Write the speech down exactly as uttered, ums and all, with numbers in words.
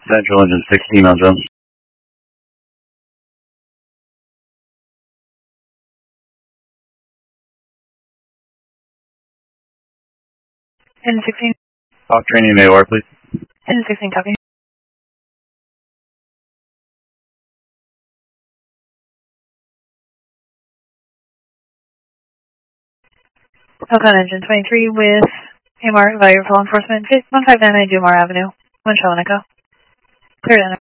Central engine sixteen on Jones. Engine sixteen. Talk training A O R, please. Engine sixteen, copy. Falcon engine twenty-three with A M R value for law enforcement. one five nine nine Dumar Avenue. One Shell Echo. Clear to enter.